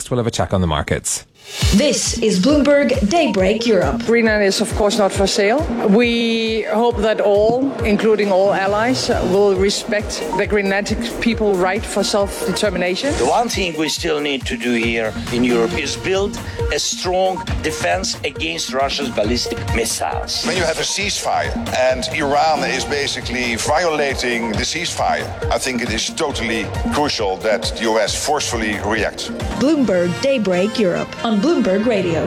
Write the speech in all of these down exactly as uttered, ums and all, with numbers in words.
First, we'll have a check on the markets. This is Bloomberg Daybreak Europe. Greenland is, of course, not for sale. We hope that all, including all allies, will respect the Greenlandic people's right for self-determination. The one thing we still need to do here in Europe is build a strong defense against Russia's ballistic missiles. When you have a ceasefire and Iran is basically violating the ceasefire, I think it is totally crucial that the U S forcefully reacts. Bloomberg Daybreak Europe on Bloomberg Radio.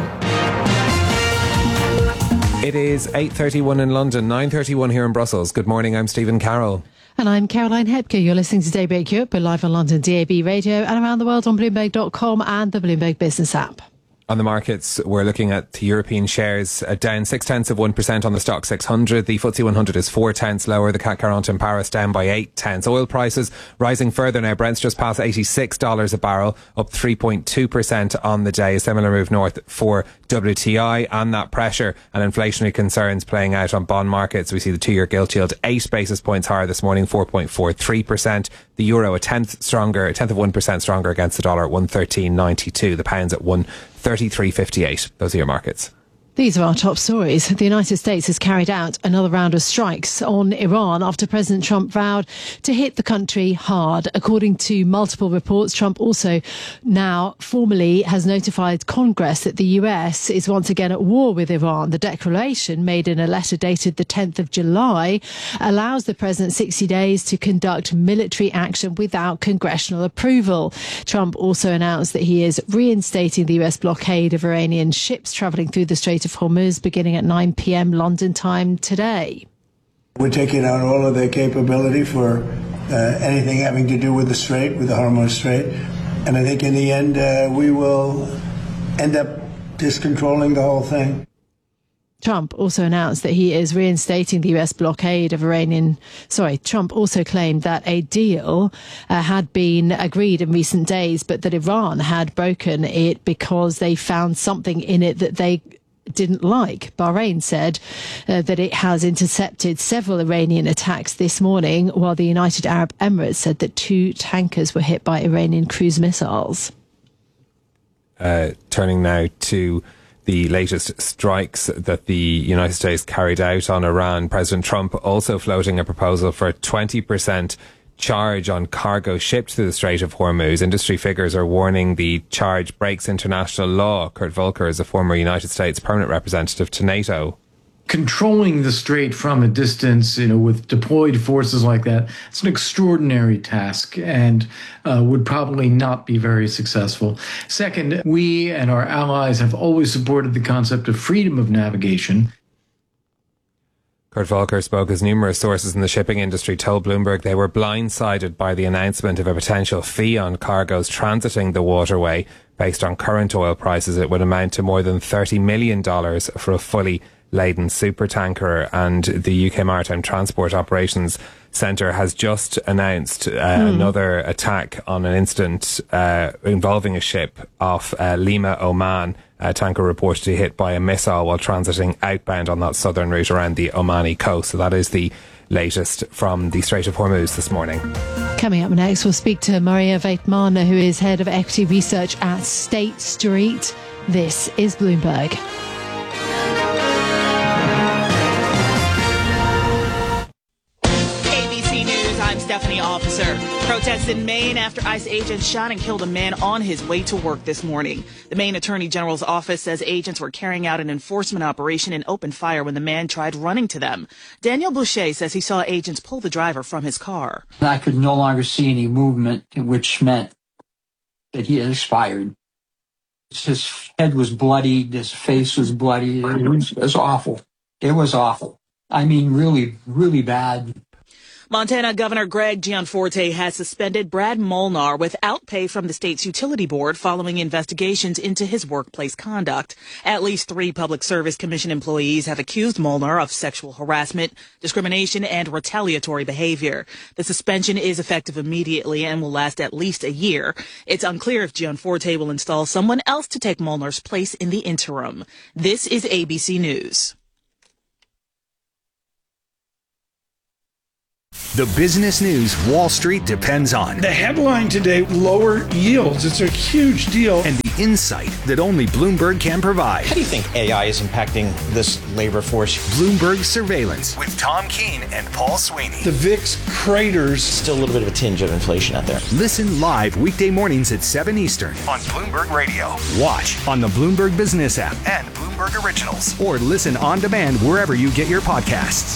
It is eight thirty-one in London, nine thirty-one here in Brussels. Good morning, I'm Stephen Carroll. And I'm Caroline Hepker. You're listening to Daybreak Europe. We're live on London D A B radio and around the world on Bloomberg dot com and the Bloomberg Business app. On the markets, we're looking at the European shares uh, down six tenths of one percent on the stock six hundred. The F T S E one hundred is four tenths lower. The C A C quarante in Paris down by eight tenths. Oil prices rising further now. Brent's just past eighty-six dollars a barrel, up three point two percent on the day. A similar move north for W T I, and that pressure and inflationary concerns playing out on bond markets. We see the two-year gilt yield eight basis points higher this morning, four point four three percent. The euro a tenth stronger, a tenth of one percent stronger against the dollar at one thirteen ninety-two. The pound's at one thirty-three fifty-eight. Those are your markets. These are our top stories. The United States has carried out another round of strikes on Iran after President Trump vowed to hit the country hard. According to multiple reports, Trump also now formally has notified Congress that the U S is once again at war with Iran. The declaration, made in a letter dated the tenth of July, allows the president sixty days to conduct military action without congressional approval. Trump also announced that he is reinstating the U S blockade of Iranian ships travelling through the Strait of Hormuz beginning at nine p.m. London time today. We're taking out all of their capability for uh, anything having to do with the Strait, with the Hormuz Strait. And I think in the end, uh, we will end up just controlling the whole thing. Trump also announced that he is reinstating the U S blockade of Iranian... Sorry, Trump also claimed that a deal uh, had been agreed in recent days, but that Iran had broken it because they found something in it that they didn't like. Bahrain said uh, that it has intercepted several Iranian attacks this morning, while the United Arab Emirates said that two tankers were hit by Iranian cruise missiles. Uh, turning now to the latest strikes that the United States carried out on Iran. President Trump also floating a proposal for a twenty percent charge on cargo shipped through the Strait of Hormuz. Industry figures are warning the charge breaks international law. Kurt Volker is a former United States permanent representative to NATO. Controlling the strait from a distance, you know, with deployed forces like that, it's an extraordinary task and uh, would probably not be very successful. Second, we and our allies have always supported the concept of freedom of navigation. Kurt Volker spoke as numerous sources in the shipping industry told Bloomberg they were blindsided by the announcement of a potential fee on cargoes transiting the waterway. Based on current oil prices, it would amount to more than thirty million dollars for a fully laden supertanker. And the U K Maritime Transport Operations Centre has just announced uh, mm. another attack on an incident uh, involving a ship off uh, Lima, Oman. A tanker reportedly hit by a missile while transiting outbound on that southern route around the Omani coast. So that is the latest from the Strait of Hormuz this morning. Coming up next, we'll speak to Maria Weitmana, who is head of equity research at State Street. This is Bloomberg. Stephanie Officer. Protests in Maine after ICE agents shot and killed a man on his way to work this morning. The Maine Attorney General's office says agents were carrying out an enforcement operation and opened fire when the man tried running to them. Daniel Boucher says he saw agents pull the driver from his car. I could no longer see any movement, which meant that he had expired. His head was bloodied, his face was bloody. It was, it was awful. It was awful. I mean, really, really bad. Montana Governor Greg Gianforte has suspended Brad Molnar without pay from the state's utility board following investigations into his workplace conduct. At least three Public Service Commission employees have accused Molnar of sexual harassment, discrimination, and retaliatory behavior. The suspension is effective immediately and will last at least a year. It's unclear if Gianforte will install someone else to take Molnar's place in the interim. This is A B C News. The business news Wall Street depends on. The headline today, lower yields. It's a huge deal. And the insight that only Bloomberg can provide. How do you think A I is impacting this labor force? Bloomberg Surveillance with Tom Keene and Paul Sweeney. The V I X craters. Still a little bit of a tinge of inflation out there. Listen live weekday mornings at seven Eastern on Bloomberg Radio. Watch on the Bloomberg Business app and Bloomberg Originals. Or listen on demand wherever you get your podcasts.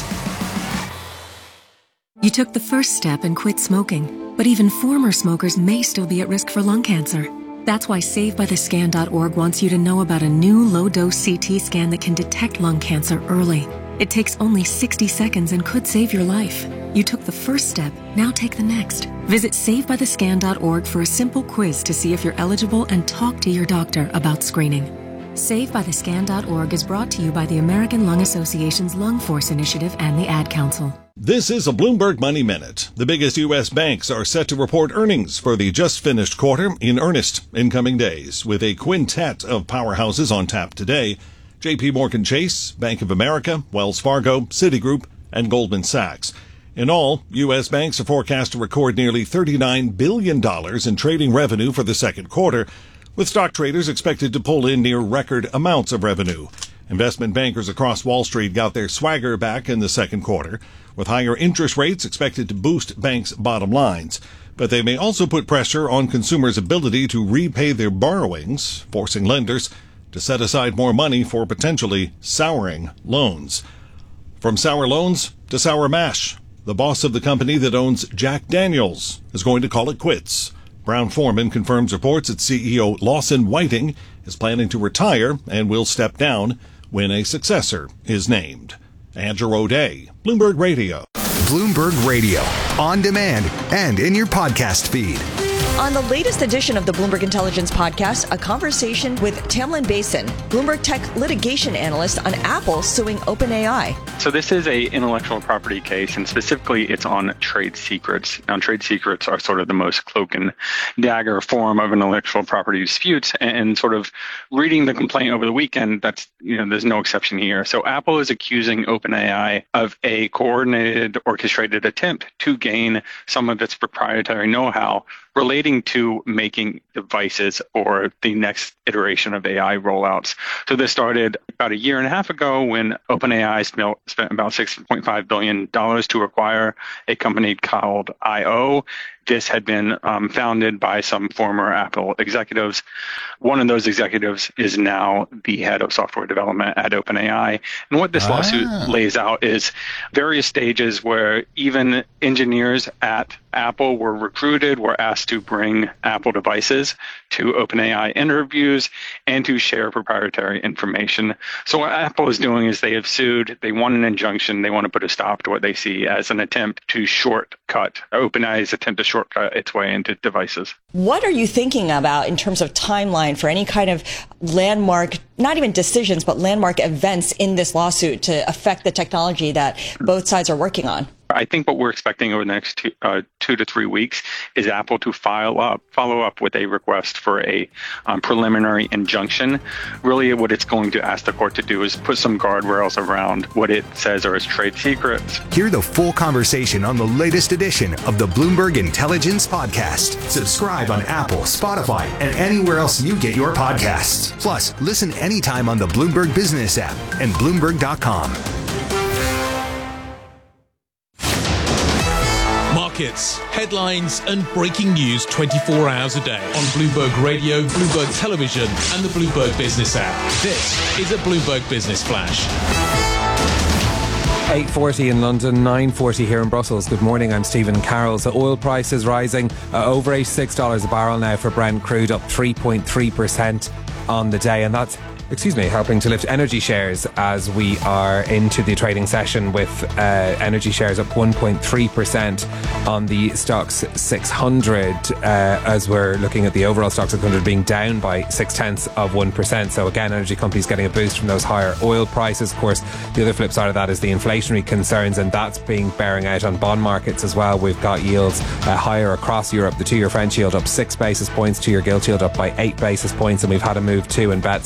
You took the first step and quit smoking, but even former smokers may still be at risk for lung cancer. That's why Save By The Scan dot org wants you to know about a new low-dose C T scan that can detect lung cancer early. It takes only sixty seconds and could save your life. You took the first step, now take the next. Visit Save By The Scan dot org for a simple quiz to see if you're eligible and talk to your doctor about screening. Save By The Scan dot org is brought to you by the American Lung Association's Lung Force Initiative and the Ad Council. This is a Bloomberg Money Minute. The biggest U S banks are set to report earnings for the just-finished quarter in earnest in coming days, with a quintet of powerhouses on tap today: J P Morgan Chase, Bank of America, Wells Fargo, Citigroup, and Goldman Sachs. In all, U S banks are forecast to record nearly thirty-nine billion dollars in trading revenue for the second quarter, with stock traders expected to pull in near record amounts of revenue. Investment bankers across Wall Street got their swagger back in the second quarter, with higher interest rates expected to boost banks' bottom lines. But they may also put pressure on consumers' ability to repay their borrowings, forcing lenders to set aside more money for potentially souring loans. From sour loans to sour mash, the boss of the company that owns Jack Daniels is going to call it quits. Brown-Forman confirms reports that C E O Lawson Whiting is planning to retire and will step down when a successor is named. Andrew O'Day, Bloomberg Radio. Bloomberg Radio, on demand and in your podcast feed. On the latest edition of the Bloomberg Intelligence Podcast, a conversation with Tamlin Basin, Bloomberg Tech litigation analyst on Apple suing OpenAI. So this is a intellectual property case, and specifically it's on trade secrets. Now, trade secrets are sort of the most cloak and dagger form of intellectual property disputes, and sort of reading the complaint over the weekend, that's, you know, there's no exception here. So Apple is accusing OpenAI of a coordinated, orchestrated attempt to gain some of its proprietary know-how relating to making devices or the next iteration of A I rollouts. So this started about a year and a half ago when OpenAI spent about six point five billion dollars to acquire a company called I O. This had been um, founded by some former Apple executives. One of those executives is now the head of software development at OpenAI. And what this ah. lawsuit lays out is various stages where even engineers at Apple were recruited, were asked to bring Apple devices to OpenAI interviews and to share proprietary information. So what Apple is doing is they have sued, they want an injunction, they want to put a stop to what they see as an attempt to shortcut, OpenAI's attempt to shortcut its way into devices. What are you thinking about in terms of timeline for any kind of landmark, not even decisions, but landmark events in this lawsuit to affect the technology that both sides are working on? I think what we're expecting over the next two, uh, two to three weeks is Apple to file up, follow up with a request for a um, preliminary injunction. Really, what it's going to ask the court to do is put some guardrails around what it says are its trade secrets. Hear the full conversation on the latest edition of the Bloomberg Intelligence Podcast. Subscribe on Apple, Spotify, and anywhere else you get your podcasts. Plus, listen anytime on the Bloomberg Business app and Bloomberg dot com. Markets, headlines, and breaking news twenty-four hours a day on Bloomberg Radio, Bloomberg Television, and the Bloomberg Business app. This is a Bloomberg Business Flash. eight forty in London, nine forty here in Brussels. Good morning, I'm Stephen Carroll. So oil prices rising uh, over eighty-six dollars a barrel now for Brent crude, up three point three percent on the day. And that's excuse me, helping to lift energy shares as we are into the trading session, with uh, energy shares up one point three percent on the Stoxx six hundred, uh, as we're looking at the overall Stoxx six hundred being down by six tenths of one percent. So again, energy companies getting a boost from those higher oil prices. Of course, the other flip side of that is the inflationary concerns, and that's being bearing out on bond markets as well. We've got yields uh, higher across Europe. The two-year French yield up six basis points, two-year gilt yield up by eight basis points, and we've had a move too in bets on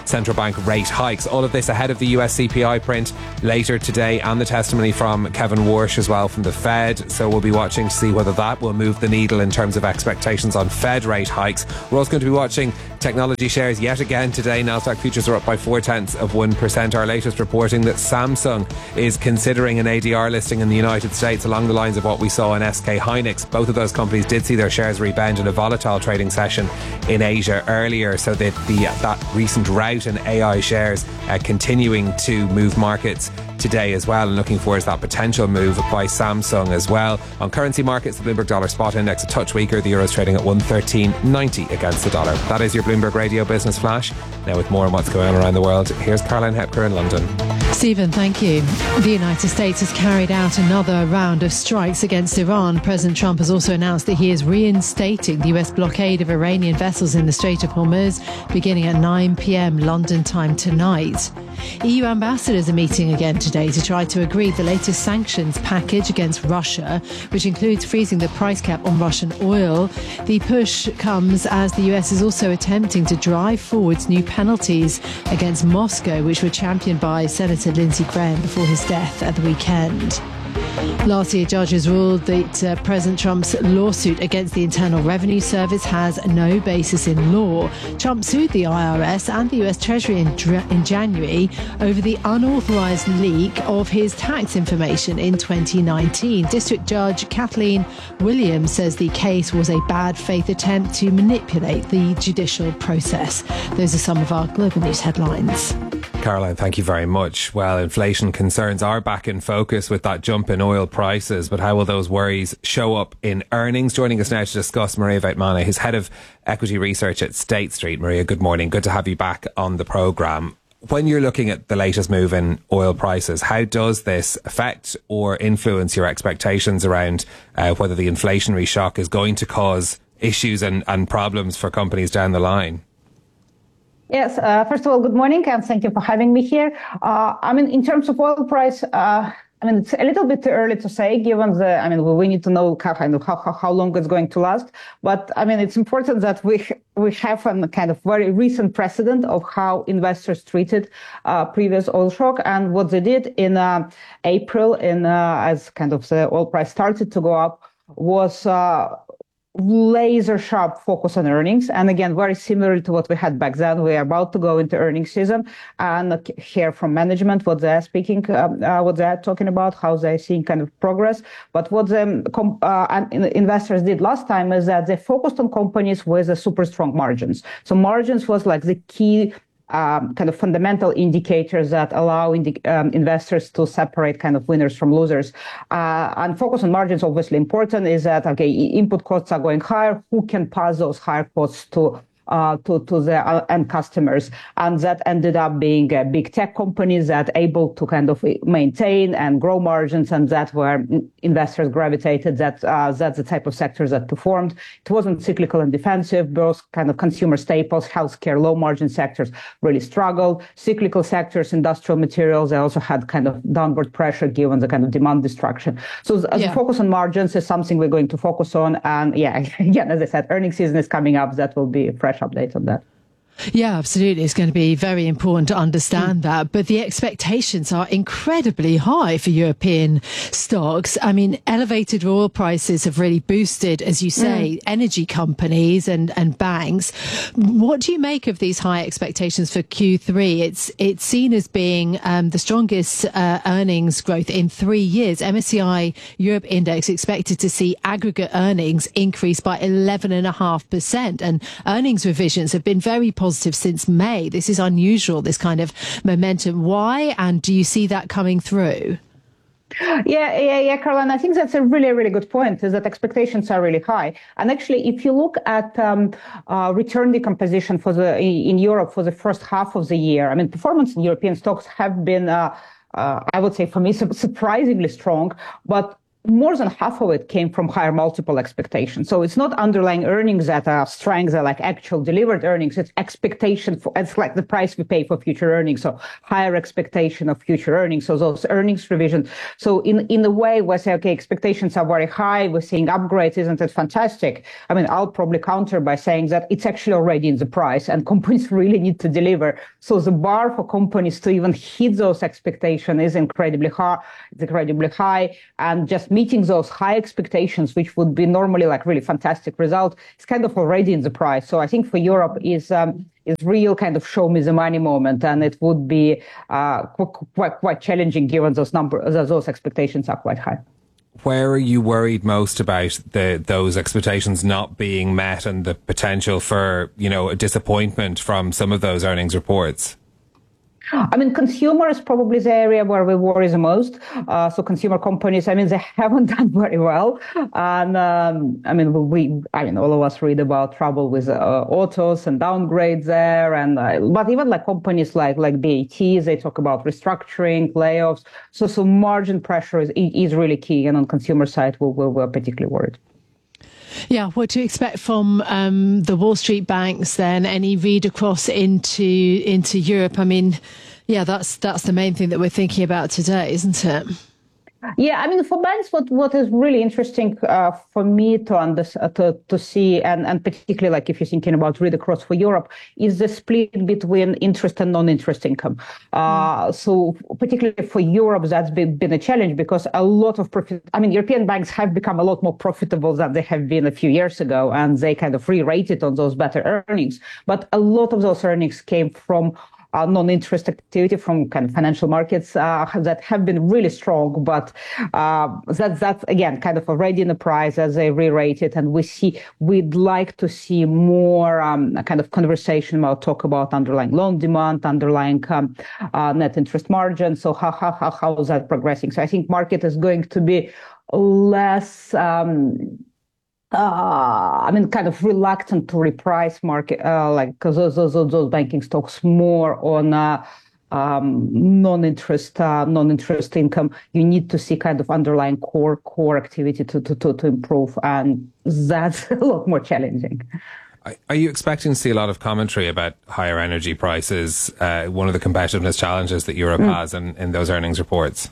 central bank rate hikes. All of this ahead of the U S C P I print later today and the testimony from Kevin Warsh as well from the Fed. So we'll be watching to see whether that will move the needle in terms of expectations on Fed rate hikes. We're also going to be watching technology shares yet again today. Nasdaq futures are up by four tenths of one percent. Our latest reporting that Samsung is considering an A D R listing in the United States along the lines of what we saw in S K Hynix. Both of those companies did see their shares rebound in a volatile trading session in Asia earlier, so that the that recent rout in A I shares uh, continuing to move markets today as well, and looking for is that potential move by Samsung as well. On currency markets, the Bloomberg Dollar Spot Index a touch weaker. The Euro's trading at one thirteen ninety against the dollar. That is your Bloomberg Radio Business Flash. Now with more on what's going on around the world, here's Caroline Hepker in London. Stephen, thank you. The United States has carried out another round of strikes against Iran. President Trump has also announced that he is reinstating the U S blockade of Iranian vessels in the Strait of Hormuz beginning at nine p.m. London time tonight. E U ambassadors are meeting again today to try to agree the latest sanctions package against Russia, which includes freezing the price cap on Russian oil. The push comes as the U S is also attempting to drive forwards new penalties against Moscow, which were championed by Senator Lindsey Graham before his death at the weekend. Last year, judges ruled that uh, President Trump's lawsuit against the Internal Revenue Service has no basis in law. Trump sued the I R S and the U S Treasury in, in January over the unauthorized leak of his tax information in twenty nineteen. District Judge Kathleen Williams says the case was a bad faith attempt to manipulate the judicial process. Those are some of our global news headlines. Caroline, thank you very much. Well, inflation concerns are back in focus with that jump in oil prices, but how will those worries show up in earnings? Joining us now to discuss, Maria Vaitmana, who's head of equity research at State Street. Maria, good morning. Good to have you back on the programme. When you're looking at the latest move in oil prices, how does this affect or influence your expectations around uh, whether the inflationary shock is going to cause issues and, and problems for companies down the line? Yes, uh, first of all, good morning, and thank you for having me here. Uh, I mean, in terms of oil price, uh, I mean, it's a little bit too early to say, given the, I mean, we need to know how, kind of how, how long it's going to last. But I mean, it's important that we we have a kind of very recent precedent of how investors treated uh, previous oil shock, and what they did in uh, April, in uh, as kind of the oil price started to go up, was uh, laser sharp focus on earnings. And again, very similar to what we had back then. We are about to go into earnings season and hear from management what they're speaking, um, uh, what they're talking about, how they're seeing kind of progress. But what the uh, investors did last time is that they focused on companies with a super strong margins. So margins was like the key Um, kind of fundamental indicators that allow indi- um, investors to separate kind of winners from losers. Uh, and focus on margins, obviously important, is that, okay, input costs are going higher. Who can pass those higher costs to Uh, to, to the end customers? And that ended up being uh, big tech companies that able to kind of maintain and grow margins, and that's where investors gravitated. That uh, that's the type of sectors that performed. It wasn't cyclical and defensive. Both kind of consumer staples, healthcare, low margin sectors really struggled. Cyclical sectors, industrial materials, they also had kind of downward pressure given the kind of demand destruction. So as yeah. a focus on margins is something we're going to focus on. And yeah, again, as I said, earnings season is coming up. That will be a fresh update on that. Yeah, absolutely. It's going to be very important to understand mm. that. But the expectations are incredibly high for European stocks. I mean, elevated oil prices have really boosted, as you say, mm. energy companies and, and banks. What do you make of these high expectations for Q three? It's it's seen as being um, the strongest uh, earnings growth in three years. M S C I Europe Index expected to see aggregate earnings increase by eleven point five percent. And earnings revisions have been very positive positive since May. This is unusual, this kind of momentum. Why? And do you see that coming through? Yeah, yeah, yeah, Caroline, I think that's a really, really good point, is that expectations are really high. And actually, if you look at um, uh, return decomposition for the in Europe for the first half of the year, I mean, performance in European stocks have been, uh, uh, I would say for me, surprisingly strong. But more than half of it came from higher multiple expectations. So it's not underlying earnings that are strength, are like actual delivered earnings. It's expectation for, it's like the price we pay for future earnings. So higher expectation of future earnings. So those earnings revision. So in, in a way, we say, okay, expectations are very high. We're seeing upgrades. Isn't it fantastic? I mean, I'll probably counter by saying that it's actually already in the price and companies really need to deliver. So the bar for companies to even hit those expectations is incredibly high, it's incredibly high. And just meeting those high expectations, which would be normally like really fantastic result, is kind of already in the price. So I think for Europe is um, is real kind of show me the money moment, and it would be uh, qu- quite quite challenging given those numbers, those expectations are quite high. Where are you worried most about the those expectations not being met and the potential for, you know, a disappointment from some of those earnings reports? I mean, consumer is probably the area where we worry the most. Uh, so consumer companies, I mean, they haven't done very well. And um, I mean, we, I mean, all of us read about trouble with uh, autos and downgrades there. And uh, but even like companies like like B A T, they talk about restructuring, layoffs. So so margin pressure is is really key. And on consumer side, we're, we're, we're particularly worried. Yeah, what to expect from um, the Wall Street banks then? Any read across into into Europe? I mean, yeah, that's that's the main thing that we're thinking about today, isn't it? Yeah, I mean, for banks, what, what is really interesting uh, for me to, under, uh, to to see, and, and particularly like if you're thinking about read across for Europe, is the split between interest and non-interest income. Uh, mm. So particularly for Europe, that's been, been a challenge because a lot of profit. I mean, European banks have become a lot more profitable than they have been a few years ago, and they kind of re-rated on those better earnings. But a lot of those earnings came from Uh, non-interest activity from kind of financial markets uh, that have been really strong, but uh, that, that's, again, kind of already in the price as they re-rated. And we see, we'd like to see more um, kind of conversation about, talk about underlying loan demand, underlying um, uh, net interest margin. So how, how, how, how is that progressing? So I think market is going to be less... Um, Uh, I mean, kind of reluctant to reprice market, uh, like because those, those those banking stocks more on uh, um, non-interest uh, non-interest income. You need to see kind of underlying core core activity to to to, to improve, and that's a lot more challenging. Are you expecting to see a lot of commentary about higher energy prices? Uh, one of the competitiveness challenges that Europe mm. has in, in those earnings reports.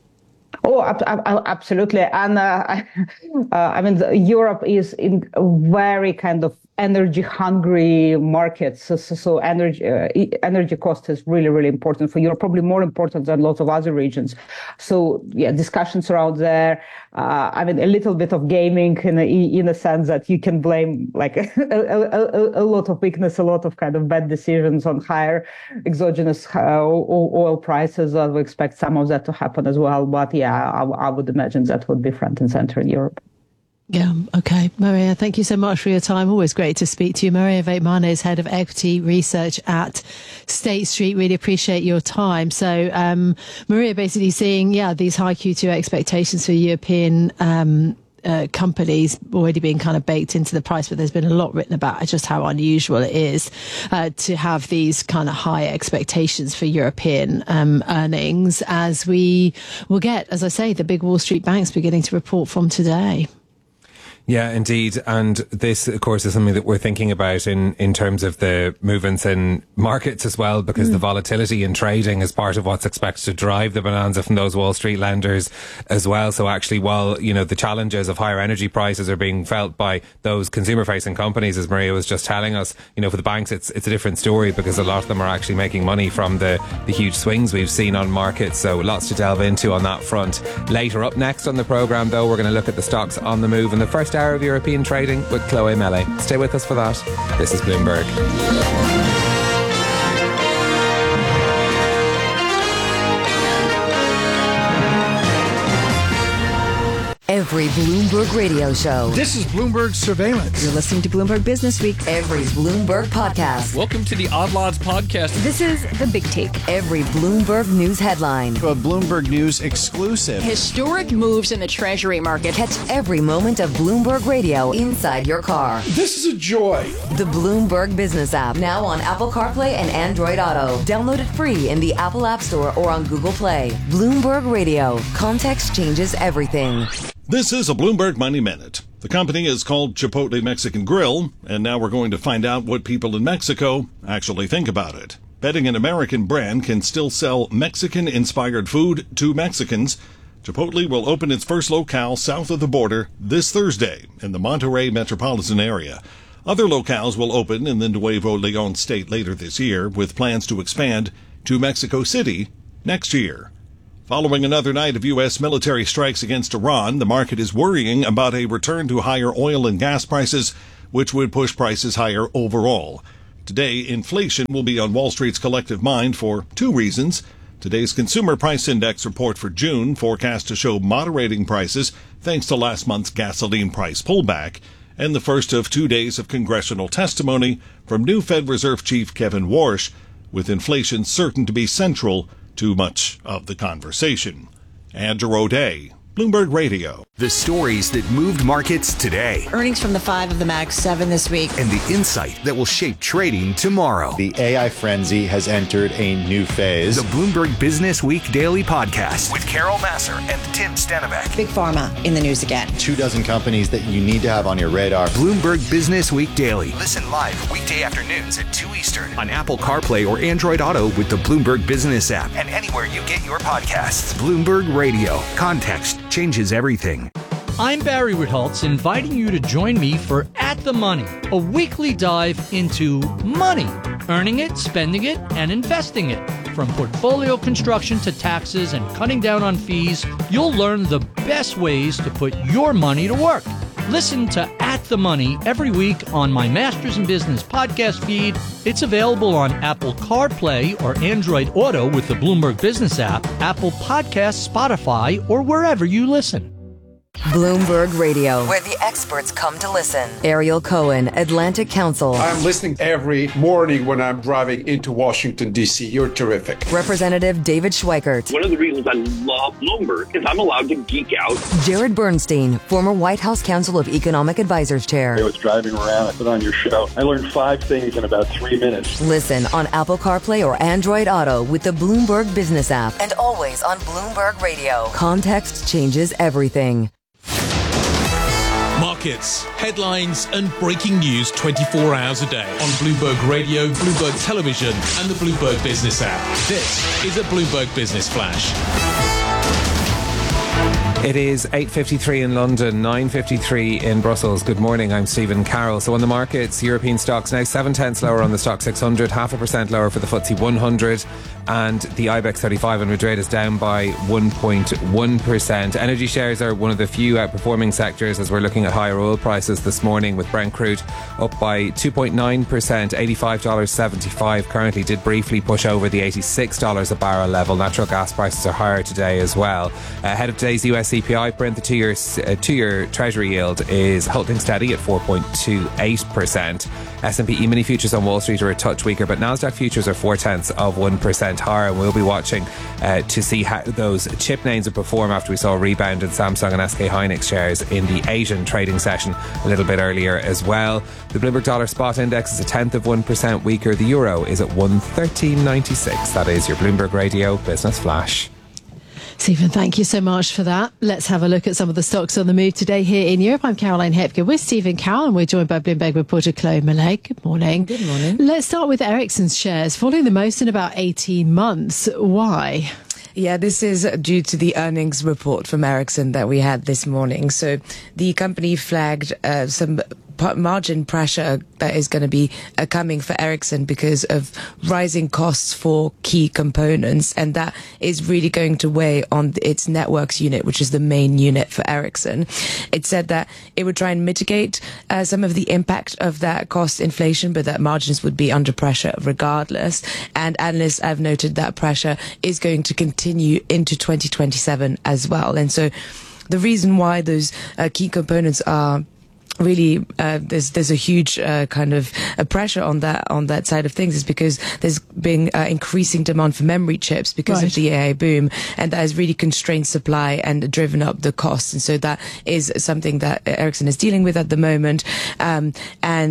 Oh, absolutely. And uh, I, uh, I mean, the, Europe is in a very kind of energy hungry market. So, so, so energy, uh, energy cost is really, really important for Europe, probably more important than lots of other regions. So yeah, discussions around there. Uh, I mean, a little bit of gaming in a, in a sense that you can blame like a, a, a, a lot of weakness, a lot of kind of bad decisions on higher exogenous uh, oil prices. Uh, we expect some of that to happen as well. But yeah, I, I would imagine that would be front and center in Europe. Yeah, okay. Maria, thank you so much for your time. Always great to speak to you. Maria Vaitmane is Head of Equity Research at State Street. Really appreciate your time. So, um, Maria basically seeing, yeah, these high Q two expectations for European um, uh, companies already being kind of baked into the price, but there's been a lot written about just how unusual it is uh, to have these kind of high expectations for European um, earnings as we will get, as I say, the big Wall Street banks beginning to report from today. Yeah, indeed. And this, of course, is something that we're thinking about in, in terms of the movements in markets as well, because mm. the volatility in trading is part of what's expected to drive the bonanza from those Wall Street lenders as well. So actually, while, you know, the challenges of higher energy prices are being felt by those consumer-facing companies, as Maria was just telling us, you know, for the banks, it's it's a different story because a lot of them are actually making money from the, the huge swings we've seen on markets. So lots to delve into on that front. Later up next on the programme, though, we're going to look at the stocks on the move in the first hour of European trading with Chloe Mele. Stay with us for that. This is Bloomberg. Every Bloomberg radio show. This is Bloomberg Surveillance. You're listening to Bloomberg Business Week. Every Bloomberg podcast. Welcome to the Odd Lots podcast. This is The Big Take. Every Bloomberg News headline. A Bloomberg News exclusive. Historic moves in the Treasury market. Catch every moment of Bloomberg radio inside your car. This is a joy. The Bloomberg Business app. Now on Apple CarPlay and Android Auto. Download it free in the Apple App Store or on Google Play. Bloomberg Radio. Context changes everything. This is a Bloomberg Money Minute. The company is called Chipotle Mexican Grill, and now we're going to find out what people in Mexico actually think about it. Betting an American brand can still sell Mexican-inspired food to Mexicans, Chipotle will open its first locale south of the border this Thursday in the Monterrey metropolitan area. Other locales will open in the Nuevo Leon state later this year, with plans to expand to Mexico City next year. Following another night of U S military strikes against Iran, the market is worrying about a return to higher oil and gas prices, which would push prices higher overall. Today, inflation will be on Wall Street's collective mind for two reasons. Today's Consumer Price Index report for June forecast to show moderating prices thanks to last month's gasoline price pullback, and the first of two days of congressional testimony from new Fed Reserve Chief Kevin Warsh, with inflation certain to be central to much of the conversation. Andrew O'Day, Bloomberg Radio. The stories that moved markets today. Earnings from the five of the Mag seven this week. And the insight that will shape trading tomorrow. The A I frenzy has entered a new phase. The Bloomberg Business Week Daily Podcast with Carol Massar and Tim Stenbeck. Big Pharma in the news again. Two dozen companies that you need to have on your radar. Bloomberg Business Week Daily. Listen live weekday afternoons at two Eastern on Apple CarPlay or Android Auto with the Bloomberg Business app and anywhere you get your podcasts. Bloomberg Radio. Context changes everything. I'm Barry Ritholtz, inviting you to join me for At the Money, a weekly dive into money, earning it, spending it, and investing it. From portfolio construction to taxes and cutting down on fees, you'll learn the best ways to put your money to work. Listen to At the Money every week on my Masters in Business podcast feed. It's available on Apple CarPlay or Android Auto with the Bloomberg Business app, Apple Podcasts, Spotify, or wherever you listen. Bloomberg Radio, where the experts come to listen. Ariel Cohen, Atlantic Council. I'm listening every morning when I'm driving into Washington, D C. You're terrific. Representative David Schweikert. One of the reasons I love Bloomberg is I'm allowed to geek out. Jared Bernstein, former White House Council of Economic Advisors Chair. I was driving around, I put on your show. I learned five things in about three minutes. Listen on Apple CarPlay or Android Auto with the Bloomberg Business app. And always on Bloomberg Radio. Context changes everything. Markets, headlines, and breaking news twenty-four hours a day on Bloomberg Radio, Bloomberg Television, and the Bloomberg Business app. This is a Bloomberg Business Flash. It is eight fifty-three in London, nine fifty-three in Brussels. Good morning, I'm Stephen Carroll. So on the markets, European stocks now seven tenths lower on the stock six hundred, half a percent lower for the F T S E one hundred, and the IBEX thirty-five in Madrid is down by one point one percent. Energy shares are one of the few outperforming sectors as we're looking at higher oil prices this morning, with Brent crude up by two point nine percent, eighty-five dollars seventy-five. Currently did briefly push over the eighty-six dollars a barrel level. Natural gas prices are higher today as well. Ahead of today's U S C P I print, the two-year uh, two-year Treasury yield is holding steady at four point two eight percent. S and P E-mini futures on Wall Street are a touch weaker, but Nasdaq futures are four tenths of one percent higher, and we'll be watching uh, to see how those chip names will perform after we saw a rebound in Samsung and S K Hynix shares in the Asian trading session a little bit earlier as well. The Bloomberg Dollar Spot Index is a tenth of one percent weaker. The euro is at one thirteen ninety-six. That is your Bloomberg Radio Business Flash. Stephen, thank you so much for that. Let's have a look at some of the stocks on the move today here in Europe. I'm Caroline Hepker with Stephen Carroll, and we're joined by Bloomberg reporter Chloe Millay. Good morning. Good morning. Let's start with Ericsson's shares, falling the most in about eighteen months. Why? Yeah, this is due to the earnings report from Ericsson that we had this morning. So the company flagged uh, some margin pressure that is going to be uh, coming for Ericsson because of rising costs for key components, and that is really going to weigh on its networks unit, which is the main unit for Ericsson. It said that it would try and mitigate uh, some of the impact of that cost inflation, but that margins would be under pressure regardless. And analysts have noted that pressure is going to continue into twenty twenty-seven as well. And so the reason why those uh, key components are really uh, there's there's a huge uh, kind of a pressure on that on that side of things is because there's been uh, increasing demand for memory chips because right. of the A I boom, and that has really constrained supply and driven up the costs. And so that is something that Ericsson is dealing with at the moment, um, and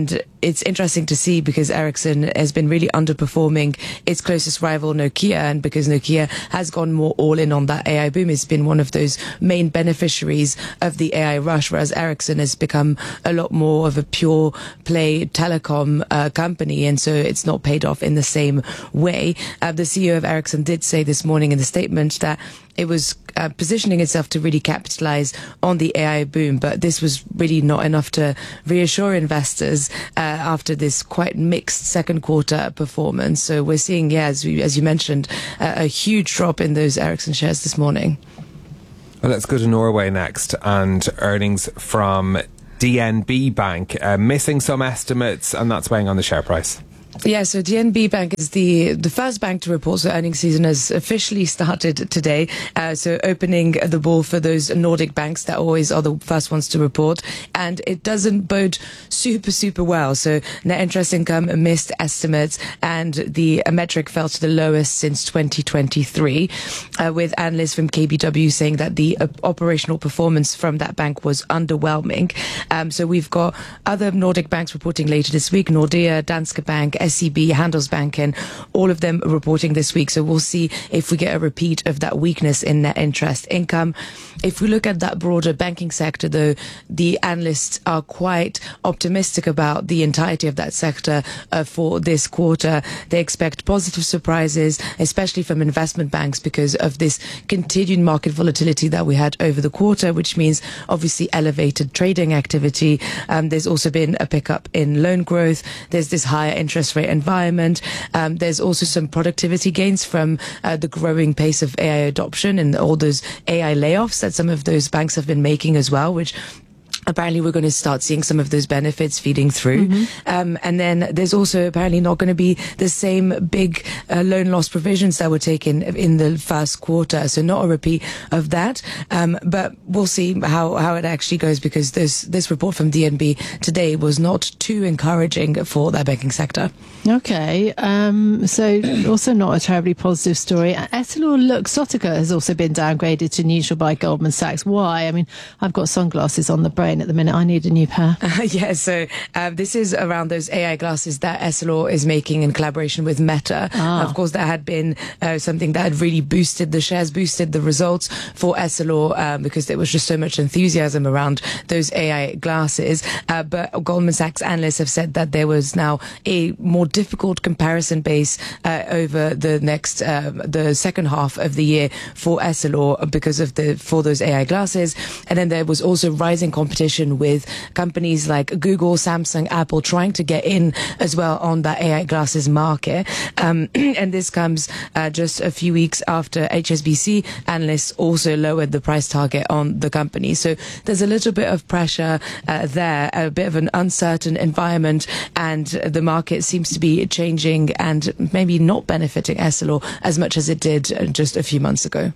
it's interesting to see because Ericsson has been really underperforming its closest rival Nokia, and because Nokia has gone more all in on that A I boom, it's been one of those main beneficiaries of the A I rush, whereas Ericsson has become a lot more of a pure play telecom uh, company, and so it's not paid off in the same way. Uh, the C E O of Ericsson did say this morning in the statement that it was uh, positioning itself to really capitalize on the A I boom, but this was really not enough to reassure investors uh, after this quite mixed second quarter performance. So we're seeing, yeah, as, we, as you mentioned, uh, a huge drop in those Ericsson shares this morning. Well, let's go to Norway next, and earnings from D N B Bank uh, missing some estimates, and that's weighing on the share price. Yeah, so D N B Bank is the the first bank to report. So earnings season has officially started today. Uh, so opening the ball for those Nordic banks that always are the first ones to report. And it doesn't bode super, super well. So net interest income missed estimates, and the metric fell to the lowest since twenty twenty-three, uh, with analysts from K B W saying that the uh, operational performance from that bank was underwhelming. Um, so we've got other Nordic banks reporting later this week: Nordea, Danske Bank, S E B, Handelsbanken, all of them reporting this week. So we'll see if we get a repeat of that weakness in net interest income. If we look at that broader banking sector, though, the analysts are quite optimistic about the entirety of that sector uh, for this quarter. They expect positive surprises, especially from investment banks, because of this continued market volatility that we had over the quarter, which means obviously elevated trading activity. Um, there's also been a pickup in loan growth. There's this higher interest rate environment. Um, there's also some productivity gains from uh, the growing pace of A I adoption and all those A I layoffs that some of those banks have been making as well, which apparently we're going to start seeing some of those benefits feeding through. Mm-hmm. Um, and then there's also apparently not going to be the same big uh, loan loss provisions that were taken in the first quarter. So not a repeat of that. Um, but we'll see how, how it actually goes, because this, this report from D N B today was not too encouraging for that banking sector. Okay. Um, so also not a terribly positive story. EssilorLuxottica has also been downgraded to neutral by Goldman Sachs. Why? I mean, I've got sunglasses on the brain at the minute. I need a new pair. Uh, yeah, so uh, this is around those A I glasses that Essilor is making in collaboration with Meta. Ah. Of course, that had been uh, something that had really boosted the shares, boosted the results for Essilor, um, because there was just so much enthusiasm around those A I glasses. Uh, but Goldman Sachs analysts have said that there was now a more difficult comparison base uh, over the next, uh, the second half of the year for Essilor because of the, for those A I glasses. And then there was also rising competition with companies like Google, Samsung, Apple trying to get in as well on that A I glasses market. Um, and this comes uh, just a few weeks after H S B C analysts also lowered the price target on the company. So there's a little bit of pressure uh, there, a bit of an uncertain environment, and the market seems to be changing and maybe not benefiting Essilor as much as it did just a few months ago.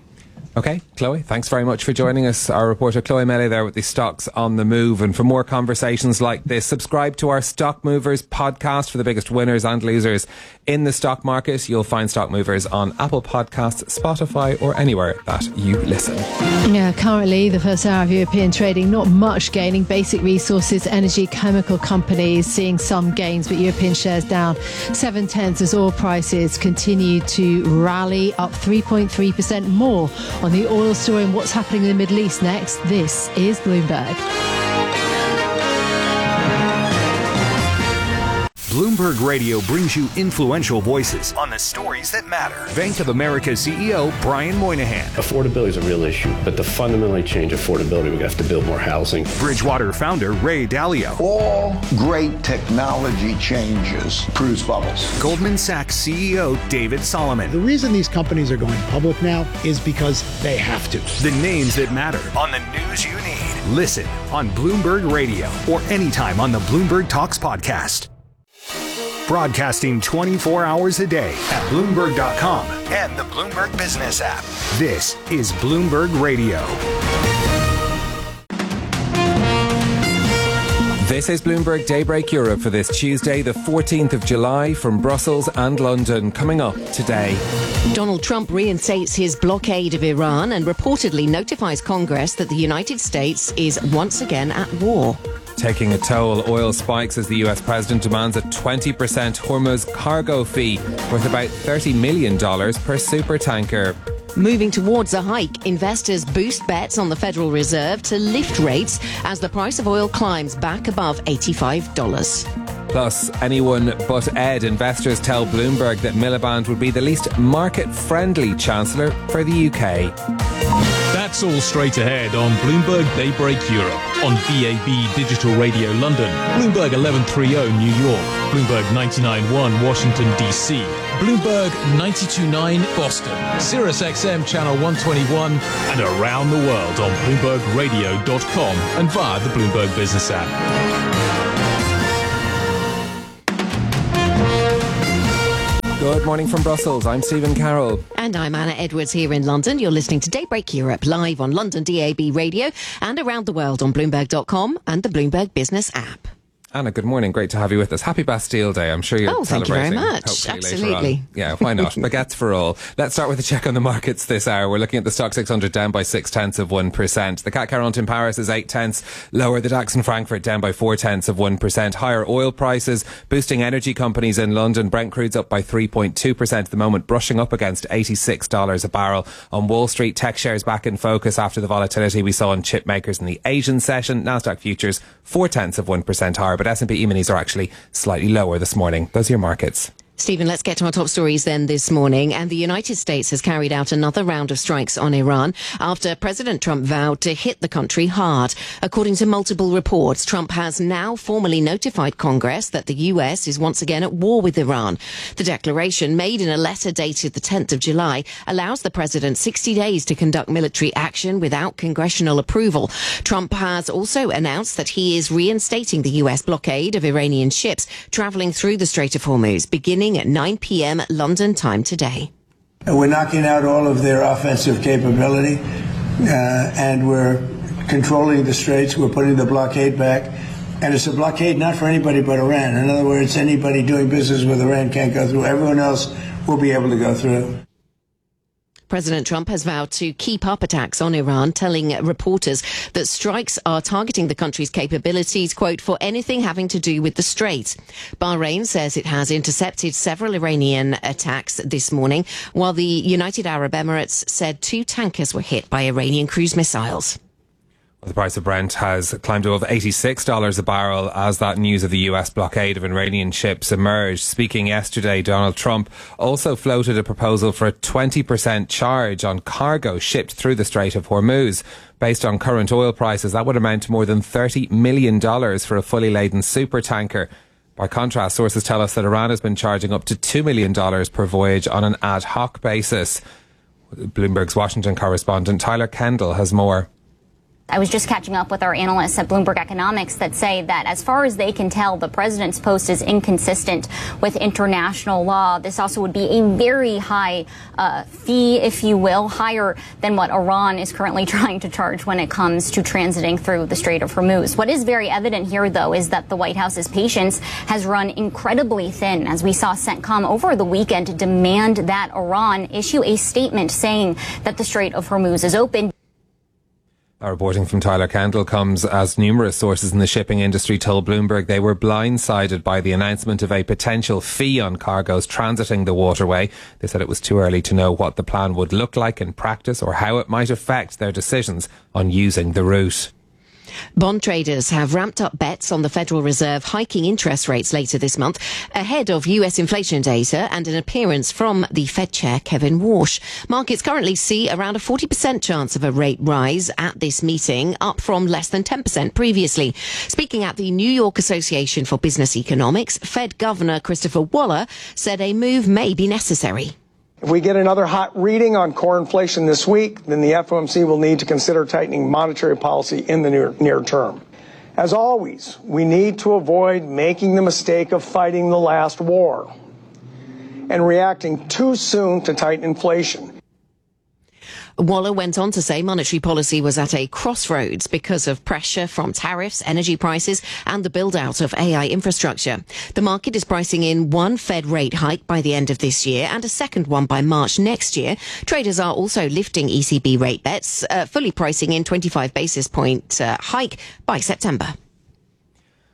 Okay, Chloe, thanks very much for joining us. Our reporter Chloe Melee there with the stocks on the move. And for more conversations like this, subscribe to our Stock Movers podcast for the biggest winners and losers in the stock market. You'll find Stock Movers on Apple Podcasts, Spotify, or anywhere that you listen. Yeah, currently the first hour of European trading, not much gaining. Basic resources, energy, chemical companies seeing some gains, but European shares down seven tenths as oil prices continue to rally, up three point three percent more. On the oil story and what's happening in the Middle East next, this is Bloomberg. Bloomberg Radio brings you influential voices on the stories that matter. Bank of America C E O Brian Moynihan. Affordability is a real issue, but to fundamentally change affordability, we have to build more housing. Bridgewater founder Ray Dalio. All great technology changes produce bubbles. Goldman Sachs C E O David Solomon. The reason these companies are going public now is because they have to. The names that matter on the news you need. Listen on Bloomberg Radio or anytime on the Bloomberg Talks podcast. Broadcasting twenty-four hours a day at Bloomberg dot com and the Bloomberg Business app. This is Bloomberg Radio. This is Bloomberg Daybreak Europe for this Tuesday, the fourteenth of July, from Brussels and London. Coming up today. Donald Trump reinstates his blockade of Iran and reportedly notifies Congress that the United States is once again at war. taking a toll. Oil spikes as the U S president demands a twenty percent Hormuz cargo fee worth about thirty million dollars per supertanker. Moving towards a hike, investors boost bets on the Federal Reserve to lift rates as the price of oil climbs back above eighty-five dollars. Plus, anyone but Ed. Investors tell Bloomberg that Miliband would be the least market-friendly chancellor for the U K. That's all straight ahead on Bloomberg Daybreak Europe, on B A B Digital Radio London, Bloomberg eleven thirty New York, Bloomberg ninety-nine point one Washington D C, Bloomberg ninety-two point nine Boston, Sirius X M Channel one twenty-one, and around the world on Bloomberg Radio dot com and via the Bloomberg Business app. Good morning from Brussels. I'm Stephen Carroll. And I'm Anna Edwards here in London. You're listening to Daybreak Europe live on London D A B Radio and around the world on Bloomberg dot com and the Bloomberg Business app. Anna, good morning. Great to have you with us. Happy Bastille Day. I'm sure you're oh, celebrating. Oh, thank you very much. Absolutely. Yeah, why not? Baguettes for all. Let's start with a check on the markets this hour. We're looking at the Stock six hundred down by six tenths of one percent. The C A C quarante in Paris is eight tenths lower. The DAX in Frankfurt down by four tenths of one percent. Higher oil prices boosting energy companies in London. Brent crude's up by three point two percent at the moment, brushing up against eighty-six dollars a barrel. On Wall Street, tech shares back in focus after the volatility we saw in chip makers in the Asian session. Nasdaq futures four tenths of one percent higher, but S and P E-minis are actually slightly lower this morning. Those are your markets. Stephen, let's get to our top stories then this morning. And the United States has carried out another round of strikes on Iran after President Trump vowed to hit the country hard. According to multiple reports, Trump has now formally notified Congress that the U S is once again at war with Iran. The declaration, made in a letter dated the tenth of July, allows the president sixty days to conduct military action without congressional approval. Trump has also announced that he is reinstating the U S blockade of Iranian ships travelling through the Strait of Hormuz, beginning at nine p.m. London time today. We're knocking out all of their offensive capability, uh, and we're controlling the straits. We're putting the blockade back. And it's a blockade not for anybody but Iran. In other words, anybody doing business with Iran can't go through. Everyone else will be able to go through. President Trump has vowed to keep up attacks on Iran, telling reporters that strikes are targeting the country's capabilities, quote, for anything having to do with the Strait. Bahrain says it has intercepted several Iranian attacks this morning, while the United Arab Emirates said two tankers were hit by Iranian cruise missiles. The price of Brent has climbed above eighty-six dollars a barrel as that news of the U S blockade of Iranian ships emerged. Speaking yesterday, Donald Trump also floated a proposal for a twenty percent charge on cargo shipped through the Strait of Hormuz. Based on current oil prices, that would amount to more than thirty million dollars for a fully laden supertanker. By contrast, sources tell us that Iran has been charging up to two million dollars per voyage on an ad hoc basis. Bloomberg's Washington correspondent Tyler Kendall has more. I was just catching up with our analysts at Bloomberg Economics that say that as far as they can tell, the president's post is inconsistent with international law. This also would be a very high uh, fee, if you will, higher than what Iran is currently trying to charge when it comes to transiting through the Strait of Hormuz. What is very evident here, though, is that the White House's patience has run incredibly thin, as we saw CENTCOM over the weekend demand that Iran issue a statement saying that the Strait of Hormuz is open. Our reporting from Tyler Kendall comes as numerous sources in the shipping industry told Bloomberg they were blindsided by the announcement of a potential fee on cargoes transiting the waterway. They said it was too early to know what the plan would look like in practice or how it might affect their decisions on using the route. Bond traders have ramped up bets on the Federal Reserve hiking interest rates later this month ahead of U S inflation data and an appearance from the Fed chair Kevin Warsh. Markets currently see around a forty percent chance of a rate rise at this meeting, up from less than ten percent previously. Speaking at the New York Association for Business Economics, Fed Governor Christopher Waller said a move may be necessary. If we get another hot reading on core inflation this week, then the F O M C will need to consider tightening monetary policy in the near, near term. As always, we need to avoid making the mistake of fighting the last war and reacting too soon to tighten inflation. Waller went on to say monetary policy was at a crossroads because of pressure from tariffs, energy prices and the build-out of A I infrastructure. The market is pricing in one Fed rate hike by the end of this year and a second one by March next year. Traders are also lifting E C B rate bets, uh, fully pricing in twenty-five basis point uh, hike by September.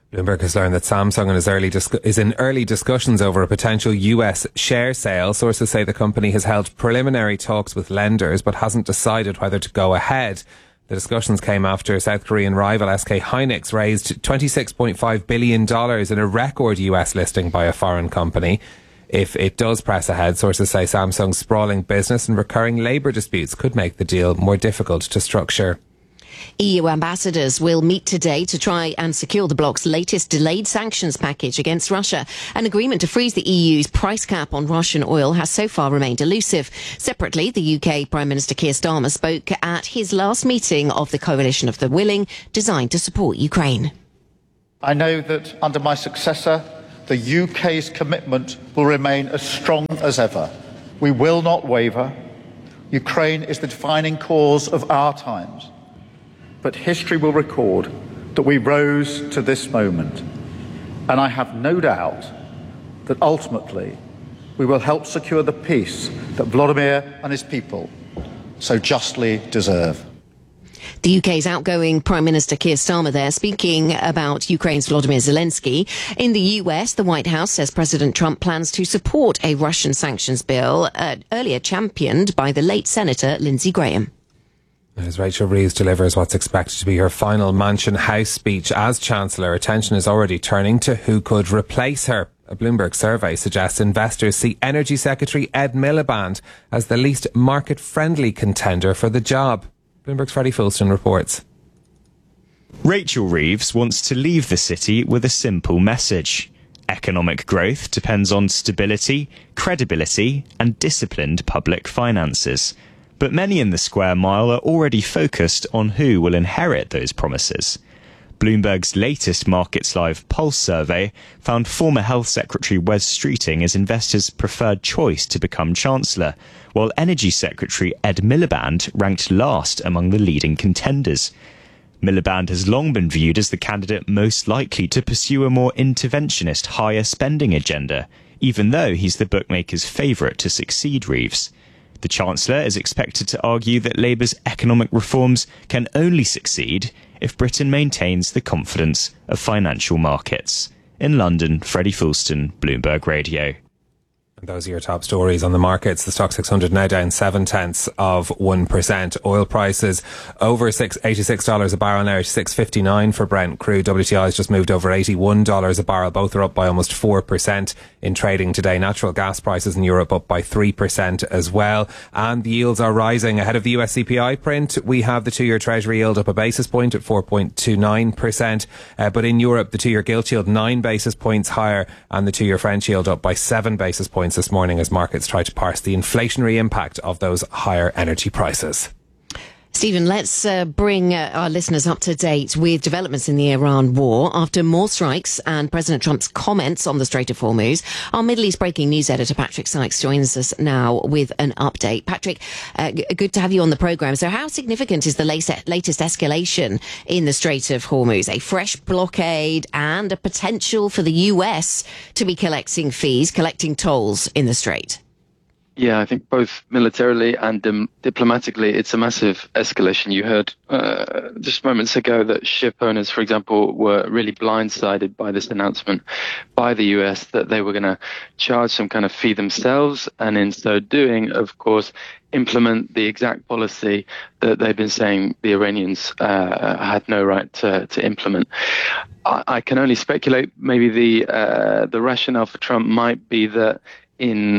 Bloomberg has learned that Samsung is, early dis- is in early discussions over a potential U S share sale. Sources say the company has held preliminary talks with lenders but hasn't decided whether to go ahead. The discussions came after South Korean rival S K Hynix raised twenty-six point five billion dollars in a record U S listing by a foreign company. If it does press ahead, sources say Samsung's sprawling business and recurring labour disputes could make the deal more difficult to structure. E U ambassadors will meet today to try and secure the bloc's latest delayed sanctions package against Russia. An agreement to freeze the E U's price cap on Russian oil has so far remained elusive. Separately, the U K Prime Minister Keir Starmer spoke at his last meeting of the Coalition of the Willing, designed to support Ukraine. I know that under my successor, the U K's commitment will remain as strong as ever. We will not waver. Ukraine is the defining cause of our times. But history will record that we rose to this moment. And I have no doubt that ultimately we will help secure the peace that Volodymyr and his people so justly deserve. The U K's outgoing Prime Minister Keir Starmer there speaking about Ukraine's Volodymyr Zelensky. In the U S, the White House says President Trump plans to support a Russian sanctions bill uh, earlier championed by the late Senator Lindsey Graham. As Rachel Reeves delivers what's expected to be her final Mansion House speech as Chancellor, attention is already turning to who could replace her. A Bloomberg survey suggests investors see Energy Secretary Ed Miliband as the least market-friendly contender for the job. Bloomberg's Freddie Fulston reports. Rachel Reeves wants to leave the city with a simple message. Economic growth depends on stability, credibility, and disciplined public finances. But many in the square mile are already focused on who will inherit those promises. Bloomberg's latest Markets Live Pulse survey found former Health Secretary Wes Streeting as investors' preferred choice to become Chancellor, while Energy Secretary Ed Miliband ranked last among the leading contenders. Miliband has long been viewed as the candidate most likely to pursue a more interventionist, higher spending agenda, even though he's the bookmakers' favourite to succeed Reeves. The Chancellor is expected to argue that Labour's economic reforms can only succeed if Britain maintains the confidence of financial markets. In London, Freddie Fulston, Bloomberg Radio. And those are your top stories on the markets. The Stock six hundred now down seven tenths of one percent. Oil prices over six eighty-six dollars a barrel now, six fifty-nine for Brent crude. W T I has just moved over eighty-one dollars a barrel. Both are up by almost four percent in trading today. Natural gas prices in Europe up by three percent as well. And the yields are rising ahead of the U S C P I print. We have the two-year Treasury yield up a basis point at four point two nine percent. Uh, but in Europe, the two-year gilt yield nine basis points higher and the two-year French yield up by seven basis points this morning as markets try to parse the inflationary impact of those higher energy prices. Stephen, let's uh, bring uh, our listeners up to date with developments in the Iran war. After more strikes and President Trump's comments on the Strait of Hormuz, our Middle East breaking news editor Patrick Sykes joins us now with an update. Patrick, uh, g- good to have you on the programme. So how significant is the latest, latest escalation in the Strait of Hormuz? A fresh blockade and a potential for the U S to be collecting fees, collecting tolls in the Strait? Yeah, I think both militarily and um, diplomatically, it's a massive escalation. You heard uh, just moments ago that ship owners, for example, were really blindsided by this announcement by the U S that they were going to charge some kind of fee themselves, and in so doing, of course, implement the exact policy that they've been saying the Iranians uh, had no right to, to implement. I, I can only speculate. Maybe the uh, the rationale for Trump might be that in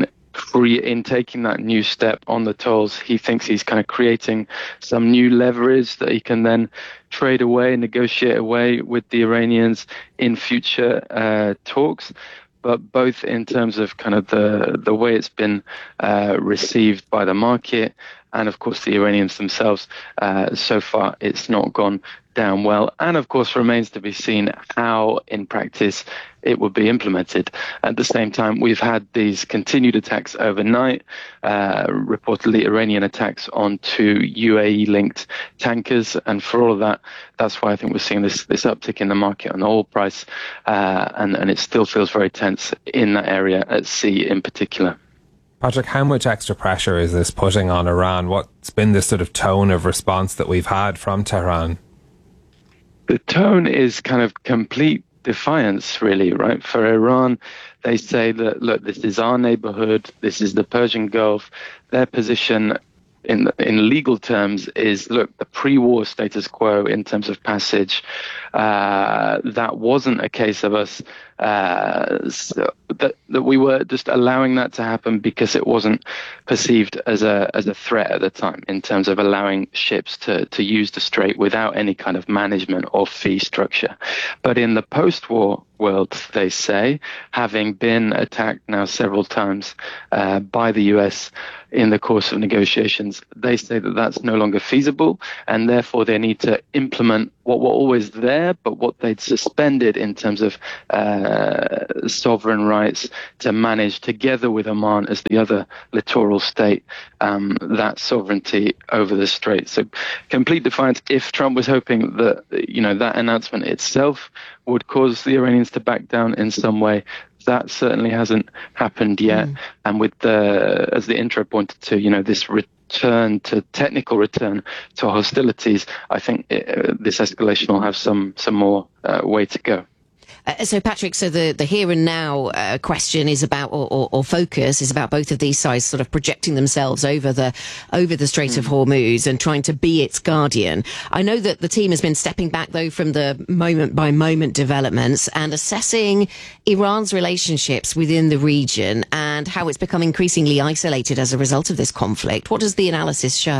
in taking that new step on the tolls, he thinks he's kind of creating some new leverage that he can then trade away, negotiate away with the Iranians in future uh, talks. But both in terms of kind of the, the way it's been uh, received by the market and, of course, the Iranians themselves, uh, so far it's not gone down well. And, of course, remains to be seen how, in practice, it would be implemented. At the same time, we've had these continued attacks overnight, uh, reportedly Iranian attacks on two U A E-linked tankers. And for all of that, that's why I think we're seeing this, this uptick in the market on the oil price. Uh, and, and it still feels very tense in that area at sea in particular. Patrick, how much extra pressure is this putting on Iran? What's been the sort of tone of response that we've had from Tehran? The tone is kind of complete defiance, really, right? For Iran, they say that, look, this is our neighborhood, this is the Persian Gulf. Their position in in legal terms is, look, the pre-war status quo in terms of passage, uh, that wasn't a case of us, uh, so that, that we were just allowing that to happen because it wasn't perceived as a as a threat at the time in terms of allowing ships to, to use the strait without any kind of management or fee structure. But in the post-war world, they say, having been attacked now several times uh, by the U S in the course of negotiations, they say that that's no longer feasible, and therefore they need to implement what were always there, but what they'd suspended in terms of uh, sovereign rights to manage together with Oman as the other littoral state, um, that sovereignty over the strait. So complete defiance. If Trump was hoping that, you know, that announcement itself would cause the Iranians to back down in some way, that certainly hasn't happened yet. Mm. And with the, as the intro pointed to, you know, this return to technical return to hostilities, I think it, this escalation will have some some more uh, way to go. Uh, so, Patrick, so the, the here and now uh, question is about, or, or, or focus is about both of these sides sort of projecting themselves over the over the Strait mm. of Hormuz and trying to be its guardian. I know that the team has been stepping back, though, from the moment-by-moment developments and assessing Iran's relationships within the region and how it's become increasingly isolated as a result of this conflict. What does the analysis show?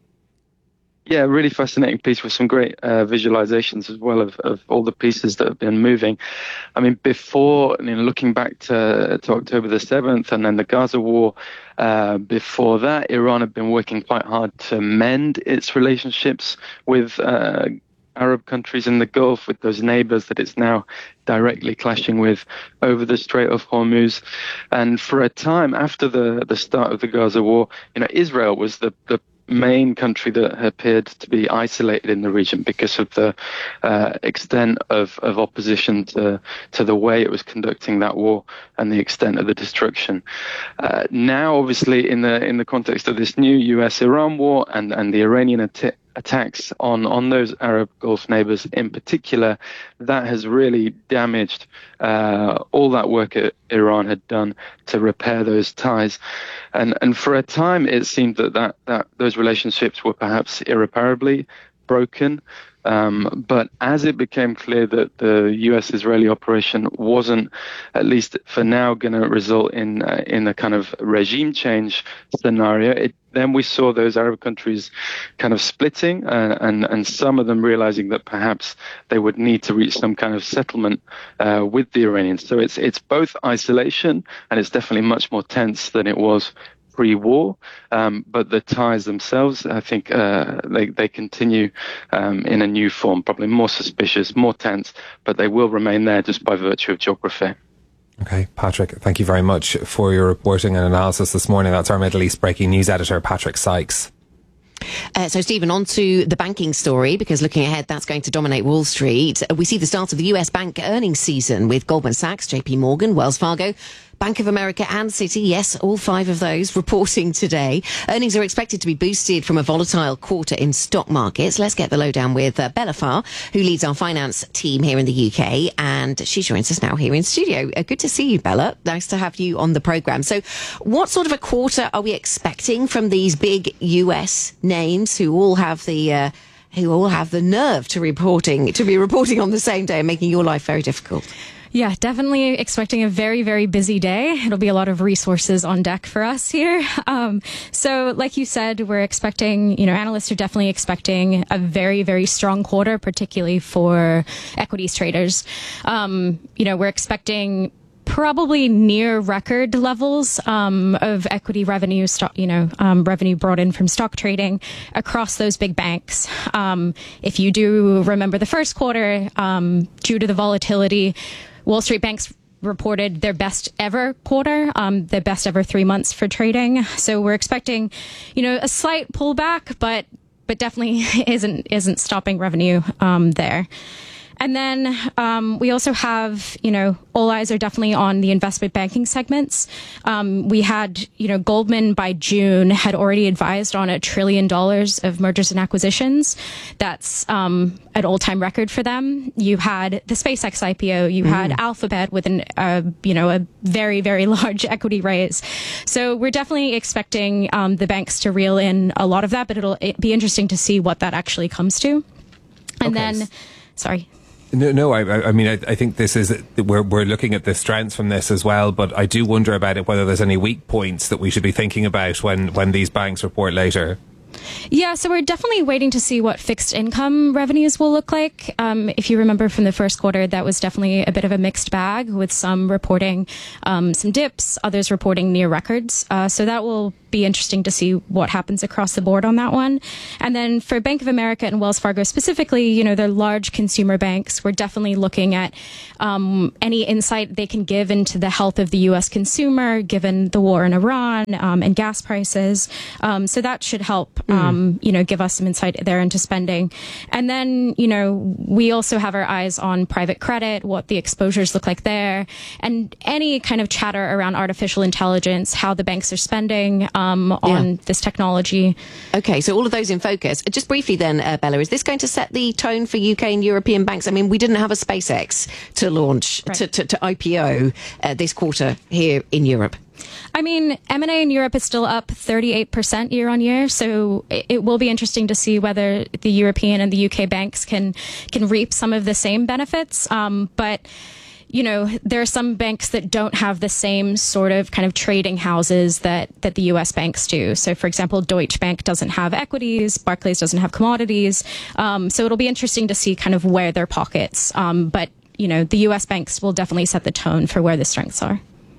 Yeah, really fascinating piece with some great uh, visualizations as well of, of all the pieces that have been moving. I mean, before, you know, looking back to, to October the seventh and then the Gaza war, uh, before that, Iran had been working quite hard to mend its relationships with uh, Arab countries in the Gulf, with those neighbors that it's now directly clashing with over the Strait of Hormuz. And for a time after the, the start of the Gaza war, you know, Israel was the, the main country that appeared to be isolated in the region because of the uh, extent of, of opposition to to the way it was conducting that war and the extent of the destruction. Uh, now, obviously, in the in the context of this new U S Iran war and, and the Iranian att- attacks on, on those Arab Gulf neighbors in particular, that has really damaged uh, all that work that Iran had done to repair those ties. And and for a time, it seemed that, that, that those relationships were perhaps irreparably broken. Um, but as it became clear that the U S-Israeli operation wasn't, at least for now, going to result in uh, in a kind of regime change scenario, it, then we saw those Arab countries kind of splitting uh, and, and some of them realizing that perhaps they would need to reach some kind of settlement uh, with the Iranians. So it's it's both isolation and it's definitely much more tense than it was pre-war, um, but the ties themselves, I think, uh, they, they continue um, in a new form, probably more suspicious, more tense, but they will remain there just by virtue of geography. Okay, Patrick, thank you very much for your reporting and analysis this morning. That's our Middle East breaking news editor, Patrick Sykes. Uh, so, Stephen, on to the banking story, because looking ahead, that's going to dominate Wall Street. We see the start of the U S bank earnings season with Goldman Sachs, J P Morgan, Wells Fargo, Bank of America and Citi, yes, all five of those reporting today. Earnings are expected to be boosted from a volatile quarter in stock markets. Let's get the lowdown with uh, Bella Farr, who leads our finance team here in the U K, and she joins us now here in studio. Uh, good to see you, Bella. Nice to have you on the programme. So what sort of a quarter are we expecting from these big U S names who all have the... Uh, who all have the nerve to reporting to be reporting on the same day and making your life very difficult? Yeah, definitely expecting a very, very busy day. It'll be a lot of resources on deck for us here. Um, so like you said, we're expecting, you know, analysts are definitely expecting a very, very strong quarter, particularly for equities traders. Um, you know, we're expecting probably near record levels um, of equity revenue, stock, you know, um, revenue brought in from stock trading across those big banks. Um, if you do remember the first quarter, um, due to the volatility, Wall Street banks reported their best ever quarter, um, their best ever three months for trading. So we're expecting, you know, a slight pullback, but but definitely isn't isn't stopping revenue um, there. And then um, we also have, you know, all eyes are definitely on the investment banking segments. Um, we had, you know, Goldman by June had already advised on a trillion dollars of mergers and acquisitions. That's um, an all-time record for them. You had the SpaceX I P O. You mm. had Alphabet with an, uh, you know, a very, very large equity raise. So we're definitely expecting um, the banks to reel in a lot of that, but it'll it be interesting to see what that actually comes to. And okay. then, sorry. No, no. I, I mean, I, I think this is we're we're looking at the strengths from this as well. But I do wonder about it whether there's any weak points that we should be thinking about when when these banks report later. Yeah, so we're definitely waiting to see what fixed income revenues will look like. Um, if you remember from the first quarter, that was definitely a bit of a mixed bag, with some reporting um, some dips, others reporting near records. Uh, so that will be interesting to see what happens across the board on that one. And then for Bank of America and Wells Fargo specifically, you know, they're large consumer banks. We're definitely looking at um, any insight they can give into the health of the U S consumer, given the war in Iran um, and gas prices. Um, so that should help, mm. um, you know, give us some insight there into spending. And then, you know, we also have our eyes on private credit, what the exposures look like there, and any kind of chatter around artificial intelligence, how the banks are spending um, on yeah. this technology. Okay, so all of those in focus. Just briefly then, uh, Bella, is this going to set the tone for U K and European banks? I mean, we didn't have a SpaceX to launch, right. to, to, to I P O uh, this quarter here in Europe. I mean, M and A in Europe is still up thirty-eight percent year on year, so it will be interesting to see whether the European and the U K banks can can reap some of the same benefits. Um, but you know, there are some banks that don't have the same sort of kind of trading houses that, that the U S banks do. So, for example, Deutsche Bank doesn't have equities, Barclays doesn't have commodities. Um, so it'll be interesting to see kind of where their pockets. Um, but, you know, the U S banks will definitely set the tone for where the strengths are.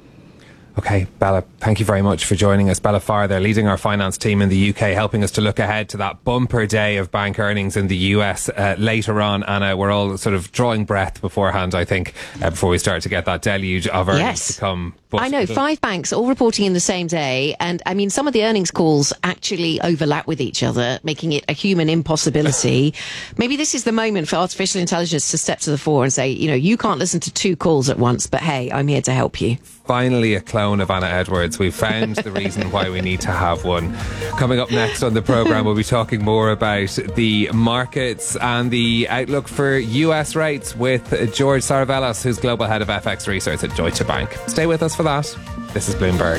Okay, Bella, thank you very much for joining us. Bella Farr, they're leading our finance team in the U K, helping us to look ahead to that bumper day of bank earnings in the U S uh, later on. Anna, we're all sort of drawing breath beforehand, I think, uh, before we start to get that deluge of earnings yes. to come. But I know, five banks all reporting in the same day. And I mean, some of the earnings calls actually overlap with each other, making it a human impossibility. Maybe this is the moment for artificial intelligence to step to the fore and say, you know, you can't listen to two calls at once, but hey, I'm here to help you. Finally, a clone of Anna Edwards. We've found the reason why we need to have one. Coming up next on the programme, we'll be talking more about the markets and the outlook for U S rates with George Saravelis, who's Global Head of F X Research at Deutsche Bank. Stay with us for that. This is Bloomberg.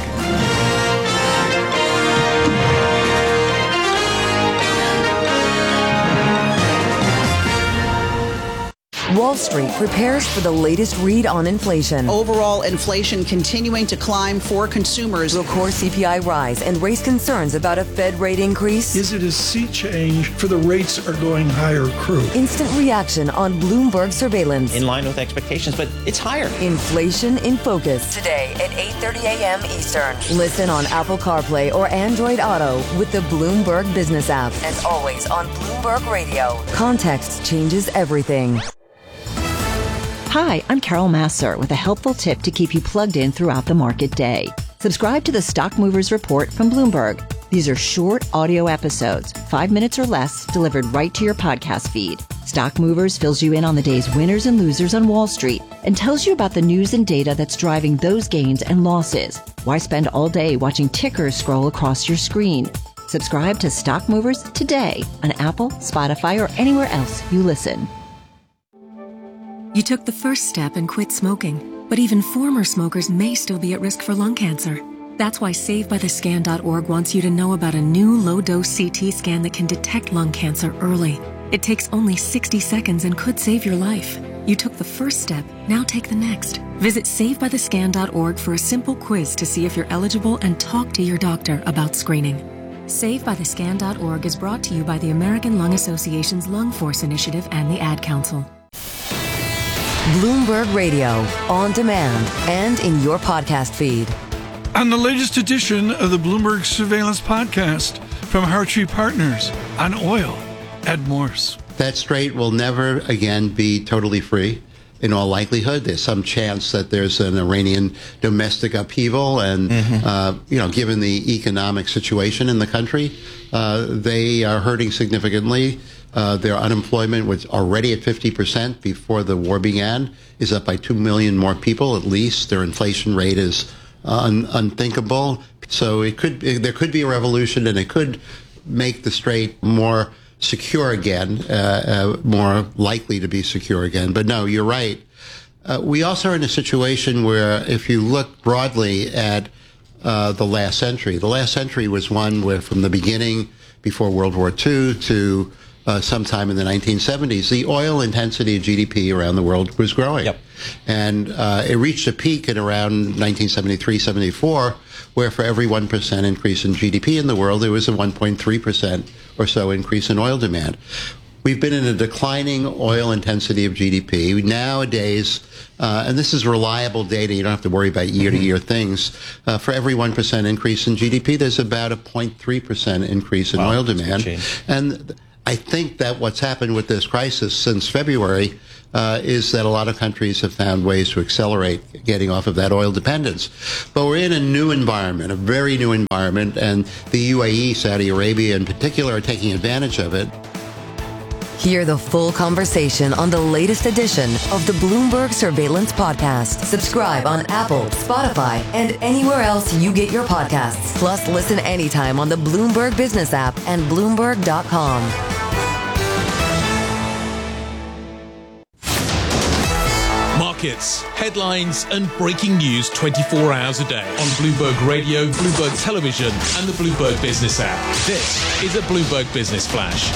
Wall Street prepares for the latest read on inflation. Overall inflation continuing to climb for consumers. Will core C P I rise and raise concerns about a Fed rate increase? Is it a sea change for the rates are going higher crew? Instant reaction on Bloomberg surveillance. In line with expectations, but it's higher. Inflation in focus. Today at eight thirty a.m. Eastern. Listen on Apple CarPlay or Android Auto with the Bloomberg Business app. And always on Bloomberg Radio. Context changes everything. Hi, I'm Carol Massar with a helpful tip to keep you plugged in throughout the market day. Subscribe to the Stock Movers Report from Bloomberg. These are short audio episodes, five minutes or less, delivered right to your podcast feed. Stock Movers fills you in on the day's winners and losers on Wall Street and tells you about the news and data that's driving those gains and losses. Why spend all day watching tickers scroll across your screen? Subscribe to Stock Movers today on Apple, Spotify, or anywhere else you listen. You took the first step and quit smoking, but even former smokers may still be at risk for lung cancer. That's why Save By The Scan dot org wants you to know about a new low-dose C T scan that can detect lung cancer early. It takes only sixty seconds and could save your life. You took the first step, now take the next. Visit Save By The Scan dot org for a simple quiz to see if you're eligible and talk to your doctor about screening. Save By The Scan dot org is brought to you by the American Lung Association's Lung Force Initiative and the Ad Council. Bloomberg Radio, on demand, and in your podcast feed. On the latest edition of the Bloomberg Surveillance Podcast from Hartree Partners on oil, Ed Morse. That strait will never again be totally free. In all likelihood, there's some chance that there's an Iranian domestic upheaval, and mm-hmm. uh, you know, given the economic situation in the country, uh, they are hurting significantly. Uh, their unemployment was already at fifty percent before the war began, is up by two million more people at least. Their inflation rate is un- unthinkable. So it could there could be a revolution, and it could make the strait more secure again, uh, uh, more likely to be secure again. But no, you're right. Uh, we also are in a situation where if you look broadly at uh, the last century, the last century was one where from the beginning, before World War Two to uh, sometime in the nineteen seventies, the oil intensity of G D P around the world was growing. Yep. And uh, it reached a peak in around nineteen seventy-three, seventy-four, where for every one percent increase in G D P in the world, there was a one point three percent or so increase in oil demand. We've been in a declining oil intensity of G D P. Nowadays, uh, and this is reliable data, you don't have to worry about year-to-year things, uh, for every one percent increase in G D P, there's about a zero point three percent increase in wow, oil demand. And I think that what's happened with this crisis since February uh, is that a lot of countries have found ways to accelerate getting off of that oil dependence. But we're in a new environment, a very new environment, and the U A E, Saudi Arabia in particular, are taking advantage of it. Hear the full conversation on the latest edition of the Bloomberg Surveillance Podcast. Subscribe on Apple, Spotify, and anywhere else you get your podcasts. Plus, listen anytime on the Bloomberg Business app and Bloomberg dot com. Markets, headlines, and breaking news twenty-four hours a day on Bloomberg Radio, Bloomberg Television, and the Bloomberg Business app. This is a Bloomberg Business Flash.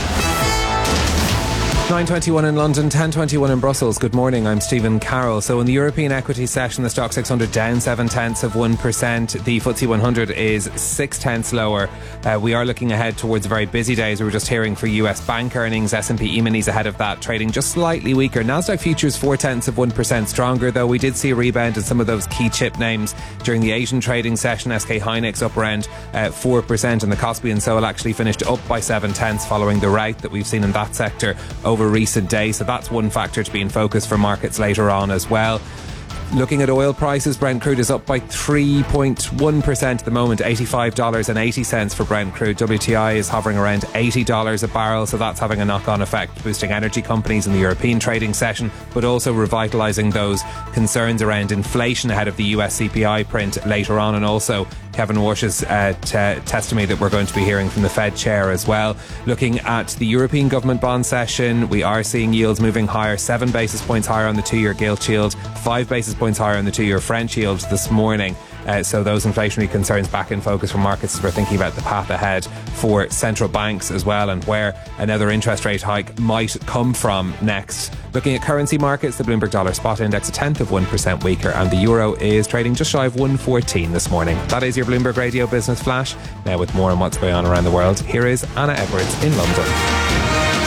nine twenty-one in London, ten twenty-one in Brussels. Good morning, I'm Stephen Carroll. So in the European equity session, the Stoxx six hundred down seven tenths of one percent. The F T S E one hundred is six tenths lower. Uh, we are looking ahead towards very busy days. We were just hearing for U S bank earnings. S and P E-minis ahead of that, trading just slightly weaker. Nasdaq futures four tenths of one percent stronger, though we did see a rebound in some of those key chip names during the Asian trading session. S K Hynix up around uh, four percent, and the Kospi and Seoul actually finished up by seven tenths following the rout that we've seen in that sector over recent days. So that's one factor to be in focus for markets later on as well. Looking at oil prices, Brent crude is up by three point one percent at the moment, eighty-five dollars and eighty cents for Brent crude. W T I is hovering around eighty dollars a barrel, so that's having a knock-on effect, boosting energy companies in the European trading session, but also revitalising those concerns around inflation ahead of the U S C P I print later on, and also Kevin Warsh's uh, t- testimony that we're going to be hearing from the Fed chair as well. Looking at the European government bond session, we are seeing yields moving higher, seven basis points higher on the two-year gilt yield, five basis points higher on the two-year French yield this morning. Uh, so those inflationary concerns back in focus for markets as we're thinking about the path ahead for central banks as well, and where another interest rate hike might come from next. Looking at currency markets, the Bloomberg Dollar Spot Index a tenth of one percent weaker, and the euro is trading just shy of one fourteen this morning. That is your Bloomberg Radio Business Flash. Now with more on what's going on around the world, here is Anna Edwards in London.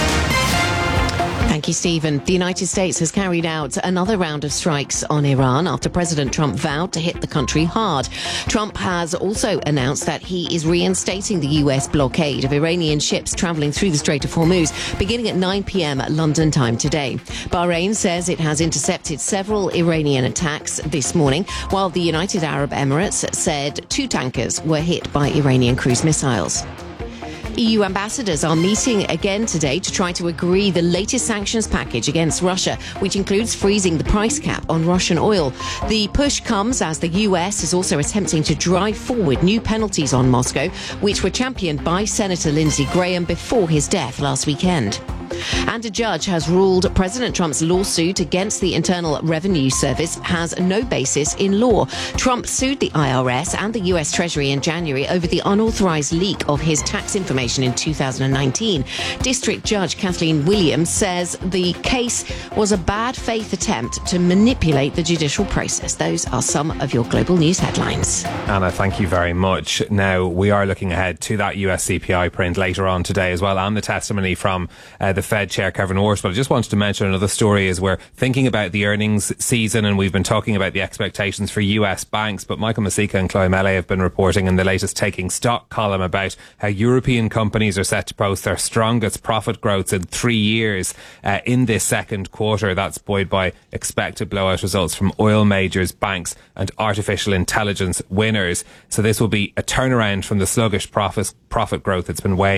Thank you, Stephen. The United States has carried out another round of strikes on Iran after President Trump vowed to hit the country hard. Trump has also announced that he is reinstating the U S blockade of Iranian ships travelling through the Strait of Hormuz beginning at nine p.m. London time today. Bahrain says it has intercepted several Iranian attacks this morning, while the United Arab Emirates said two tankers were hit by Iranian cruise missiles. E U ambassadors are meeting again today to try to agree the latest sanctions package against Russia, which includes freezing the price cap on Russian oil. The push comes as the U S is also attempting to drive forward new penalties on Moscow, which were championed by Senator Lindsey Graham before his death last weekend. And a judge has ruled President Trump's lawsuit against the Internal Revenue Service has no basis in law. Trump sued the I R S and the U S Treasury in January over the unauthorized leak of his tax information in two thousand nineteen. District Judge Kathleen Williams says the case was a bad faith attempt to manipulate the judicial process. Those are some of your global news headlines. Anna, thank you very much. Now, we are looking ahead to that U S C P I print later on today as well, and the testimony from uh, the Fed chair, Kevin Warsh. But I just wanted to mention another story as we're thinking about the earnings season, and we've been talking about the expectations for U S banks. But Michael Masika and Chloe Mele have been reporting in the latest Taking Stock column about how European companies are set to post their strongest profit growth in three years uh, in this second quarter. That's buoyed by expected blowout results from oil majors, banks and artificial intelligence winners. So this will be a turnaround from the sluggish profit, profit growth that's been weighing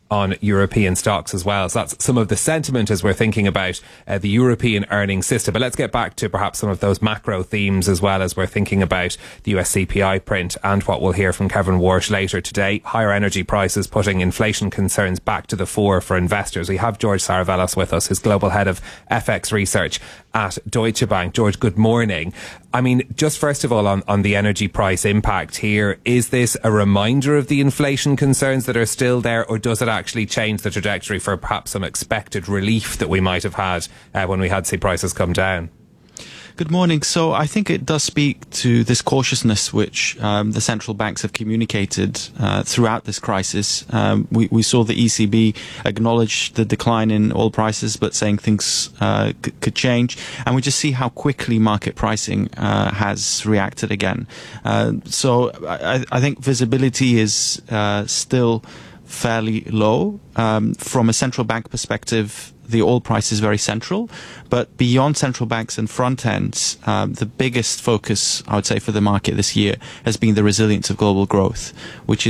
on European stocks as well. So that's some of the sentiment as we're thinking about uh, the European earnings system. But let's get back to perhaps some of those macro themes as well as we're thinking about the U S C P I print and what we'll hear from Kevin Warsh later today. Higher energy prices putting inflation concerns back to the fore for investors. We have George Saravelos with us, who's Global Head of F X Research at Deutsche Bank. George, good morning. I mean, just first of all on, on the energy price impact here, is this a reminder of the inflation concerns that are still there, or does it actually change the trajectory for perhaps some expected relief that we might have had uh, when we had seen prices come down? Good morning. So I think it does speak to this cautiousness which um, the central banks have communicated uh, throughout this crisis. Um, we, we saw the E C B acknowledge the decline in oil prices, but saying things uh, c- could change. And we just see how quickly market pricing uh, has reacted again. Uh, so I, I think visibility is uh, still fairly low. Um, from a central bank perspective, the oil price is very central, but beyond central banks and front ends, um, the biggest focus, I would say, for the market this year has been the resilience of global growth, which is